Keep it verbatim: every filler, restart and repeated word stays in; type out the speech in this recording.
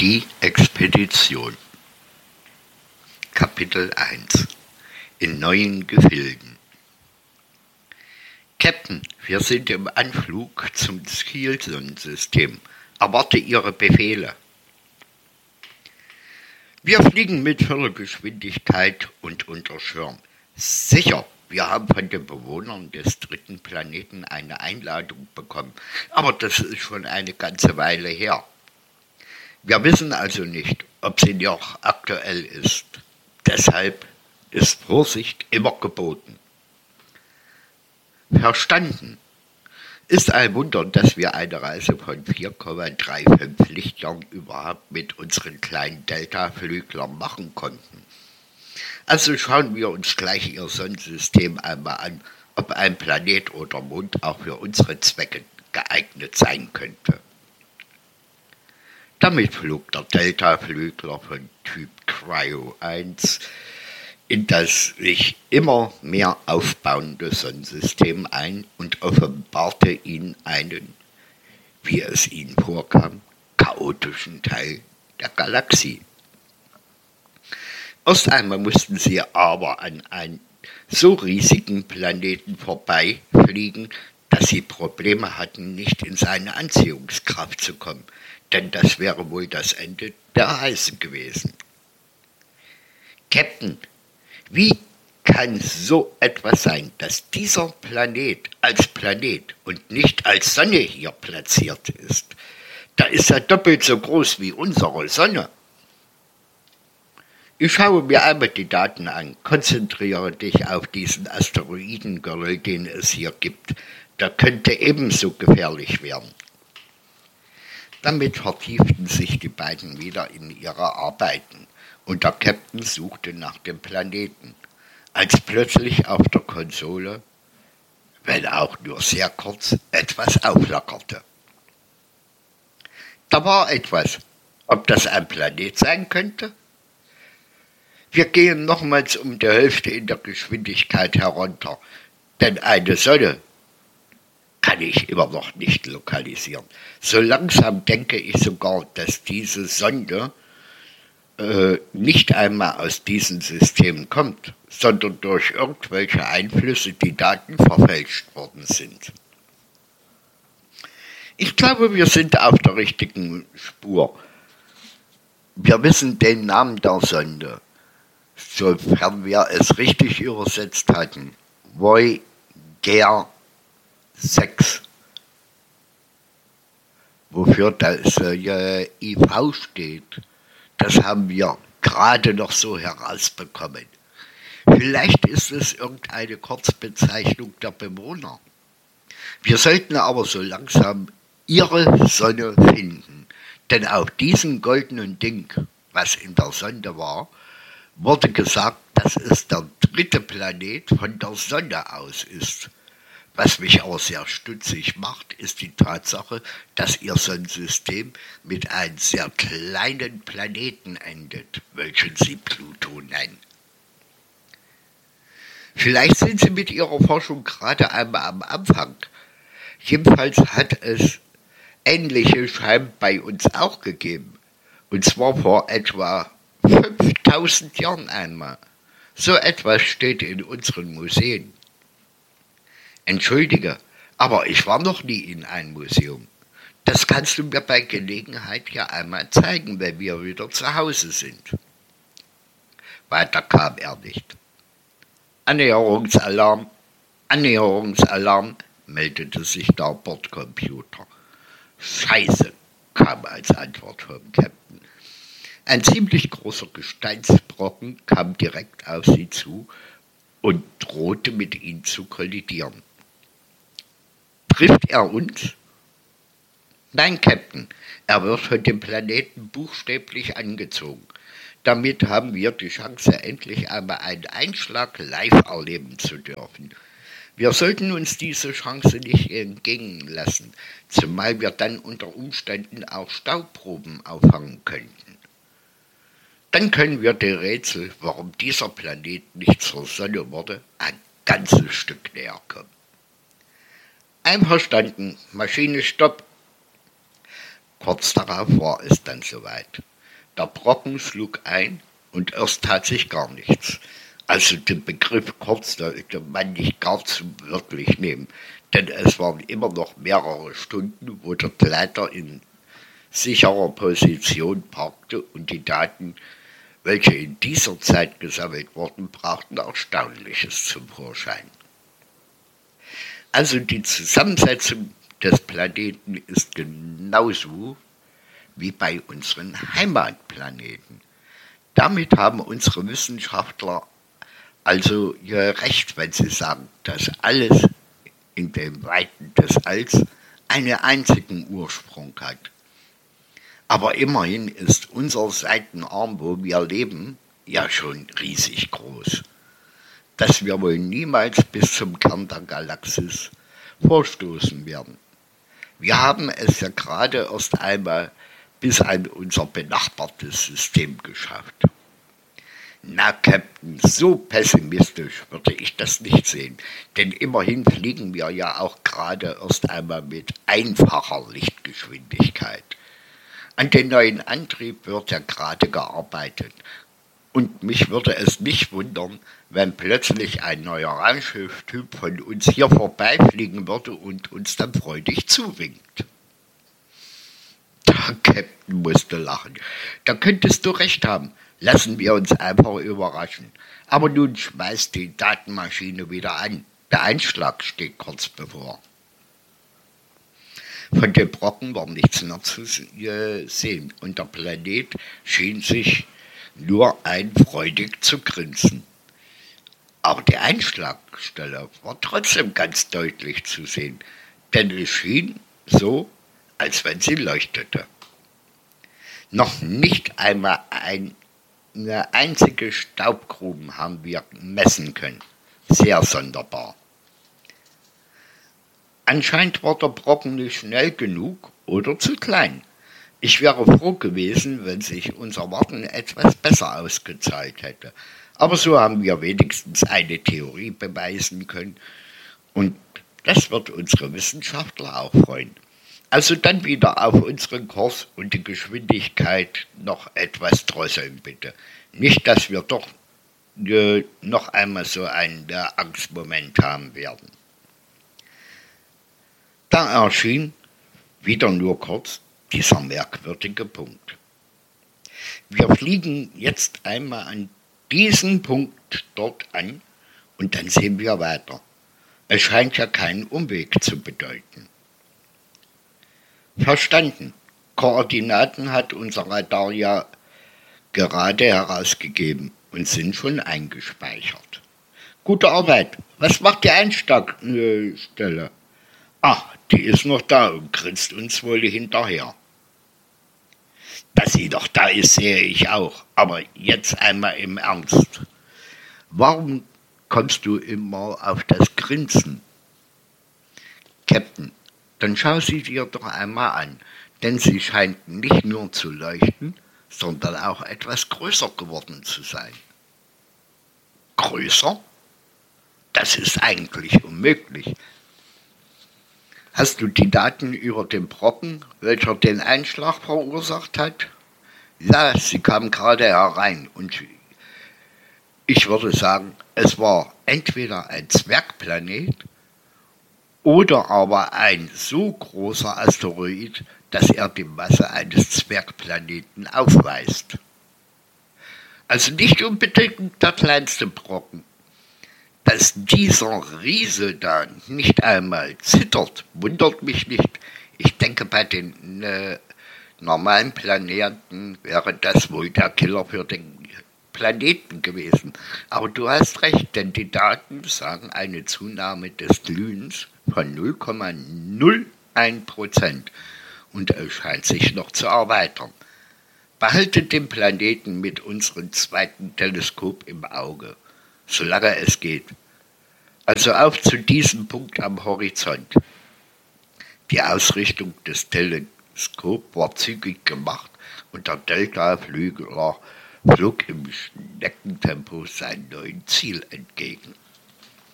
Die Expedition. Kapitel eins. In neuen Gefilden. Captain, wir sind im Anflug zum Zielsonnensystem. Erwarte Ihre Befehle. Wir fliegen mit voller Geschwindigkeit und unter Schirm. Sicher, wir haben von den Bewohnern des dritten Planeten eine Einladung bekommen, aber das ist schon eine ganze Weile her. Wir wissen also nicht, ob sie noch aktuell ist. Deshalb ist Vorsicht immer geboten. Verstanden. Ist ein Wunder, dass wir eine Reise von vier Komma fünfunddreißig Lichtjahren überhaupt mit unseren kleinen Delta-Flüglern machen konnten. Also schauen wir uns gleich Ihr Sonnensystem einmal an, ob ein Planet oder Mond auch für unsere Zwecke geeignet sein könnte. Damit flog der Delta-Flügler von Typ Cryo eins in das sich immer mehr aufbauende Sonnensystem ein und offenbarte ihnen einen, wie es ihnen vorkam, chaotischen Teil der Galaxie. Erst einmal mussten sie aber an einen so riesigen Planeten vorbeifliegen, dass sie Probleme hatten, nicht in seine Anziehungskraft zu kommen, denn das wäre wohl das Ende der Reise gewesen. Captain, wie kann so etwas sein, dass dieser Planet als Planet und nicht als Sonne hier platziert ist? Da ist er doppelt so groß wie unsere Sonne. Ich schaue mir einmal die Daten an, konzentriere dich auf diesen Asteroidengürtel, den es hier gibt. Der könnte ebenso gefährlich werden. Damit vertieften sich die beiden wieder in ihre Arbeiten und der Captain suchte nach dem Planeten, als plötzlich auf der Konsole, wenn auch nur sehr kurz, etwas auflockerte. Da war etwas. Ob das ein Planet sein könnte? Wir gehen nochmals um die Hälfte in der Geschwindigkeit herunter, denn eine Sonne kann ich immer noch nicht lokalisieren. So langsam denke ich sogar, dass diese Sonde äh, nicht einmal aus diesem System kommt, sondern durch irgendwelche Einflüsse die Daten verfälscht worden sind. Ich glaube, wir sind auf der richtigen Spur. Wir wissen den Namen der Sonde, sofern wir es richtig übersetzt hatten. Voyager sechs. Wofür das äh, I V steht, das haben wir gerade noch so herausbekommen. Vielleicht ist es irgendeine Kurzbezeichnung der Bewohner. Wir sollten aber so langsam ihre Sonne finden, denn auf diesem goldenen Ding, was in der Sonde war, wurde gesagt, dass es der dritte Planet von der Sonne aus ist. Was mich aber sehr stutzig macht, ist die Tatsache, dass ihr Sonnensystem mit einem sehr kleinen Planeten endet, welchen sie Pluto nennen. Vielleicht sind sie mit ihrer Forschung gerade einmal am Anfang. Jedenfalls hat es ähnliche Scheiben bei uns auch gegeben. Und zwar vor etwa fünftausend Jahren einmal. So etwas steht in unseren Museen. Entschuldige, aber ich war noch nie in einem Museum. Das kannst du mir bei Gelegenheit ja einmal zeigen, wenn wir wieder zu Hause sind. Weiter kam er nicht. Annäherungsalarm, Annäherungsalarm, meldete sich der Bordcomputer. Scheiße, kam als Antwort vom Captain. Ein ziemlich großer Gesteinsbrocken kam direkt auf sie zu und drohte mit ihnen zu kollidieren. Trifft er uns? Nein, Captain, er wird von dem Planeten buchstäblich angezogen. Damit haben wir die Chance, endlich einmal einen Einschlag live erleben zu dürfen. Wir sollten uns diese Chance nicht entgehen lassen, zumal wir dann unter Umständen auch Staubproben auffangen könnten. Dann können wir dem Rätsel, warum dieser Planet nicht zur Sonne wurde, ein ganzes Stück näher kommen. Einverstanden, Maschine stopp. Kurz darauf war es dann soweit. Der Brocken schlug ein und erst tat sich gar nichts. Also den Begriff kurz sollte man nicht gar zu wörtlich nehmen, denn es waren immer noch mehrere Stunden, wo der Gleiter in sicherer Position parkte und die Daten, welche in dieser Zeit gesammelt wurden, brachten Erstaunliches zum Vorschein. Also die Zusammensetzung des Planeten ist genauso wie bei unseren Heimatplaneten. Damit haben unsere Wissenschaftler also ihr Recht, wenn sie sagen, dass alles in den Weiten des Alls einen einzigen Ursprung hat. Aber immerhin ist unser Seitenarm, wo wir leben, ja schon riesig groß, dass wir wohl niemals bis zum Kern der Galaxis vorstoßen werden. Wir haben es ja gerade erst einmal bis an unser benachbartes System geschafft. Na, Captain, so pessimistisch würde ich das nicht sehen, denn immerhin fliegen wir ja auch gerade erst einmal mit einfacher Lichtgeschwindigkeit. An den neuen Antrieb wird ja gerade gearbeitet. Und mich würde es nicht wundern, wenn plötzlich ein neuer Raumschifftyp von uns hier vorbeifliegen würde und uns dann freudig zuwinkt. Der Captain musste lachen. Da könntest du recht haben. Lassen wir uns einfach überraschen. Aber nun schmeißt die Datenmaschine wieder an. Der Einschlag steht kurz bevor. Von dem Brocken war nichts mehr zu sehen und der Planet schien sich nur ein freudig zu grinsen. Aber die Einschlagstelle war trotzdem ganz deutlich zu sehen, denn es schien so, als wenn sie leuchtete. Noch nicht einmal ein, eine einzige Staubgrube haben wir messen können. Sehr sonderbar. Anscheinend war der Brocken nicht schnell genug oder zu klein. Ich wäre froh gewesen, wenn sich unser Warten etwas besser ausgezahlt hätte. Aber so haben wir wenigstens eine Theorie beweisen können und das wird unsere Wissenschaftler auch freuen. Also dann wieder auf unseren Kurs und die Geschwindigkeit noch etwas drosseln bitte. Nicht, dass wir doch äh, noch einmal so einen äh, Angstmoment haben werden. Da erschien, wieder nur kurz, dieser merkwürdige Punkt. Wir fliegen jetzt einmal an diesen Punkt dort an und dann sehen wir weiter. Es scheint ja keinen Umweg zu bedeuten. Verstanden. Koordinaten hat unser Radar ja gerade herausgegeben und sind schon eingespeichert. Gute Arbeit. Was macht die Einschlagstelle? Ah, die ist noch da und grinst uns wohl hinterher. Dass sie doch da ist, sehe ich auch. Aber jetzt einmal im Ernst. Warum kommst du immer auf das Grinsen? Captain, dann schau sie dir doch einmal an, denn sie scheint nicht nur zu leuchten, sondern auch etwas größer geworden zu sein. Größer? Das ist eigentlich unmöglich. Hast du die Daten über den Brocken, welcher den Einschlag verursacht hat? Ja, sie kam gerade herein und ich würde sagen, es war entweder ein Zwergplanet oder aber ein so großer Asteroid, dass er die Masse eines Zwergplaneten aufweist. Also nicht unbedingt der kleinste Brocken. Dass dieser Riese da nicht einmal zittert, wundert mich nicht. Ich denke, bei den äh, normalen Planeten wäre das wohl der Killer für den Planeten gewesen. Aber du hast recht, denn die Daten sagen eine Zunahme des Glühens von null Komma null eins Prozent und es scheint sich noch zu erweitern. Behaltet den Planeten mit unserem zweiten Teleskop im Auge, solange es geht. Also auf zu diesem Punkt am Horizont. Die Ausrichtung des Teleskops war zügig gemacht und der Delta-Flügler flog im Schneckentempo seinem neuen Ziel entgegen.